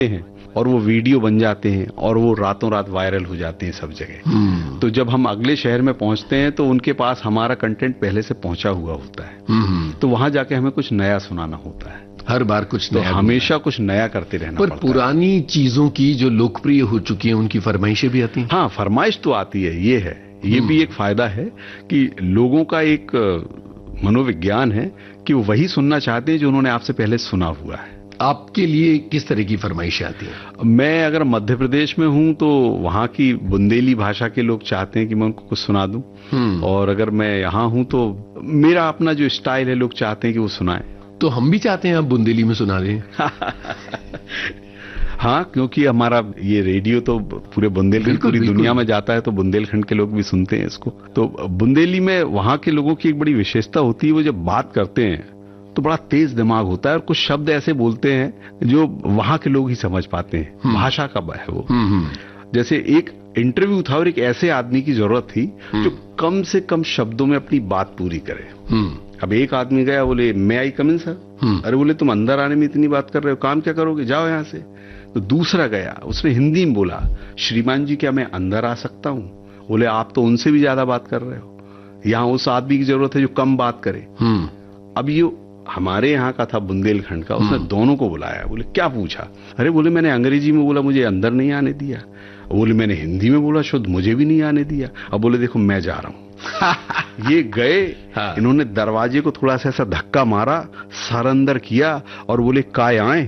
हैं और वो वीडियो बन जाते हैं और वो रातों रात वायरल हो जाते हैं सब जगह। तो जब हम अगले शहर में पहुंचते हैं तो उनके पास हमारा कंटेंट पहले से पहुंचा हुआ होता है, तो वहां जाके हमें कुछ नया सुनाना होता है। हर बार कुछ नया, हमेशा कुछ नया करते रहना पर पड़ता है। पुरानी चीजों की जो लोकप्रिय हो चुकी हैं उनकी फरमाइशें भी आती हैं। हाँ, फरमाइश तो आती है, ये है, ये भी एक फायदा है कि लोगों का एक मनोविज्ञान है कि वो वही सुनना चाहते हैं जो उन्होंने आपसे पहले सुना हुआ है। आपके लिए किस तरह की फरमाइशें आती हैं? मैं अगर मध्य प्रदेश में हूं तो वहां की बुंदेली भाषा के लोग चाहते हैं कि मैं उनको कुछ सुना दूं, और अगर मैं यहाँ हूं तो मेरा अपना जो स्टाइल है लोग चाहते हैं कि वो सुनाएं। तो हम भी चाहते हैं आप बुंदेली में सुना दें। हाँ, क्योंकि हमारा ये रेडियो तो पूरे बुंदेलखंड, पूरी दुनिया में जाता है, तो बुंदेलखंड के लोग भी सुनते हैं इसको। तो बुंदेली में वहां के लोगों की एक बड़ी विशेषता होती है, वो जब बात करते हैं तो बड़ा तेज दिमाग होता है और कुछ शब्द ऐसे बोलते हैं जो वहां के लोग ही समझ पाते हैं। भाषा का है वो। जैसे एक इंटरव्यू था और एक ऐसे आदमी की जरूरत थी जो कम से कम शब्दों में अपनी बात पूरी करे। अब एक आदमी गया, बोले मैं आई कम इन सर। अरे बोले तुम अंदर आने में इतनी बात कर रहे हो, काम क्या करोगे, जाओ यहां से। तो दूसरा गया, उसने हिंदी में बोला, श्रीमान जी क्या मैं अंदर आ सकता हूं? बोले आप तो उनसे भी ज्यादा बात कर रहे हो, यहाँ उस आदमी की जरूरत है जो कम बात करे। अब ये हमारे यहाँ का था बुंदेलखंड का, उसने दोनों को बुलाया। बोले क्या पूछा? अरे बोले मैंने अंग्रेजी में बोला मुझे अंदर नहीं आने दिया। बोले मैंने हिंदी में बोला शुद्ध मुझे भी नहीं आने दिया। अब बोले देखो मैं जा रहा हूं। ये गए, इन्होंने दरवाजे को थोड़ा सा ऐसा धक्का मारा, सर अंदर किया और बोले काय आए।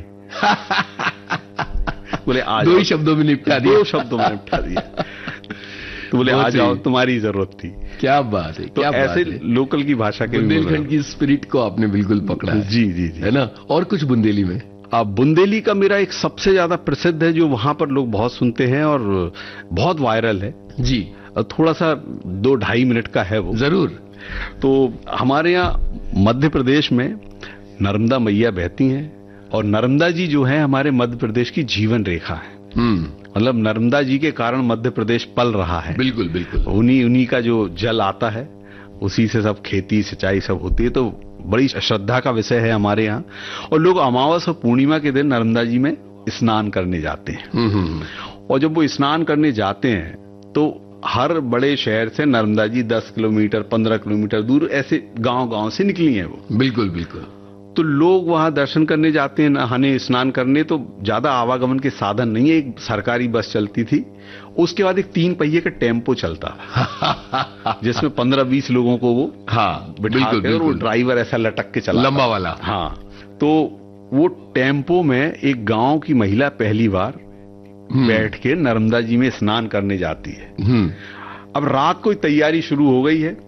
बोले आ दो ही शब्दों में निपटा दिया। दो शब्दों में निपटा दिया। तो बोले आ जाओ, तुम्हारी जरूरत थी। क्या बात है, क्या तो ऐसे लोकल की भाषा के बुंदेलखंड की स्पिरिट को आपने बिल्कुल पकड़ा है। जी जी जी, है ना। और कुछ बुंदेली में? बुंदेली का मेरा एक सबसे ज्यादा प्रसिद्ध है जो वहां पर लोग बहुत सुनते हैं और बहुत वायरल है जी। थोड़ा सा 2-2.5 मिनट का है वो। जरूर। तो हमारे यहाँ मध्य प्रदेश में नर्मदा मैया बहती हैं और नर्मदा जी जो है हमारे मध्य प्रदेश की जीवन रेखा है। मतलब नर्मदा जी के कारण मध्य प्रदेश पल रहा है। बिल्कुल बिल्कुल। उन्हीं का जो जल आता है उसी से सब खेती सिंचाई सब होती है, तो बड़ी श्रद्धा का विषय है हमारे यहाँ। और लोग अमावस और पूर्णिमा के दिन नर्मदा जी में स्नान करने जाते हैं। और जब वो स्नान करने जाते हैं तो हर बड़े शहर से नर्मदा जी 10 किलोमीटर 15 किलोमीटर दूर ऐसे गांव-गांव से निकली हैं वो। बिल्कुल बिल्कुल। तो लोग वहां दर्शन करने जाते हैं, नहाने स्नान करने। तो ज्यादा आवागमन के साधन नहीं है, एक सरकारी बस चलती थी, उसके बाद एक 3 पहिए का टेम्पो चलता था जिसमें 15-20 लोगों को वो बिठा के, और वो ड्राइवर ऐसा लटक के चला, लंबा वाला। हाँ, तो वो टेम्पो में एक गांव की महिला पहली बार बैठ के नर्मदा जी में स्नान करने जाती है। अब रात को तैयारी शुरू हो गई है।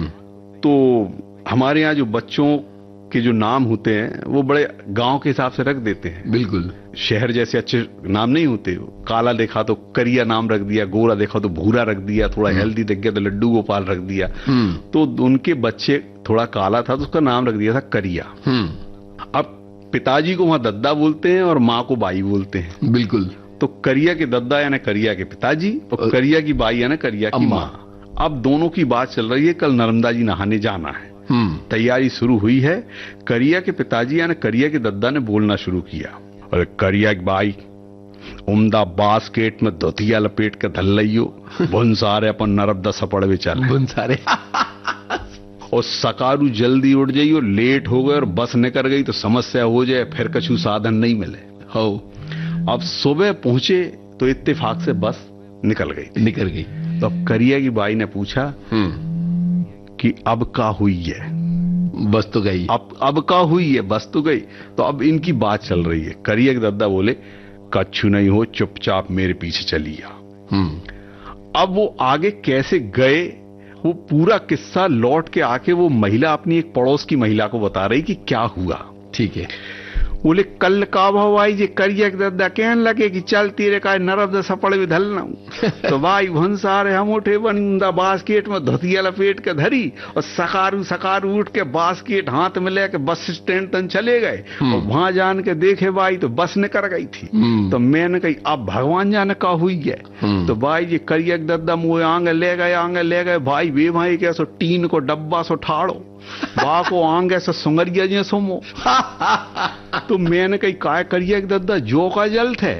तो हमारे यहाँ जो बच्चों के जो नाम होते हैं वो बड़े गांव के हिसाब से रख देते हैं। बिल्कुल। शहर जैसे अच्छे नाम नहीं होते। काला देखा तो करिया नाम रख दिया, गोरा देखा तो भूरा रख दिया, थोड़ा हेल्दी दिख गया तो लड्डू गोपाल रख दिया। तो उनके बच्चे थोड़ा काला था तो उसका नाम रख दिया था करिया। अब पिताजी को वहां दद्दा बोलते हैं और माँ को बाई बोलते हैं। बिल्कुल। तो करिया के दद्दा यानी करिया के पिताजी और करिया की बाई यानी करिया की माँ। अब दोनों की बात चल रही है, कल नर्मदा जी नहाने जाना है। तैयारी शुरू हुई है। करिया के पिताजी यानी करिया के दद्दा ने बोलना शुरू किया, अरे करिया की बाई उमदा बास्केट में धोतिया लपेट के धल लियो, भुन सारे अपन नर्मदा सपड़ में चल भुन सारे। और सकारू जल्दी उठ जाइयो, लेट हो गए और बस निकल गई तो समस्या हो जाए, फिर कछु साधन नहीं मिले हो। अब सुबह पहुंचे तो इत्तेफाक से बस निकल गई। तो अब करिया की बाई ने पूछा कि अब का हुई है? बस तो गई। अब का हुई है? बस तो गई। तो अब इनकी बात चल रही है। करिया के दद्दा बोले कछु नहीं हो, चुपचाप मेरे पीछे चलिए। अब वो आगे कैसे गए वो पूरा किस्सा लौट के आके वो महिला अपनी एक पड़ोस की महिला को बता रही कि क्या हुआ। ठीक है। बोले कल का भाई जे करिया के दद्दा कहने लगे कि चल तेरे का नर्मदा सपड़ में धलना। तो भाई भंसारे हम उठे बंदा बास्केट में धोतिया लपेट के धरी और सकारू उठ के बास्केट हाथ में लेके बस स्टैंड तक चले गए। और वहां जान के देखे भाई तो बस निकल गई थी। तो मैंने कही अब भगवान जाने का हुई है। तो भाई ये करिया के दद्दा मुझे आगे ले गए भाई वे भाई क्या सो टीन को डब्बा सो ठाड़ो बा को आंगे से सुंगरिया जी सोमो। तो मैंने कही काय करिया के दद्दा जो का जल थे।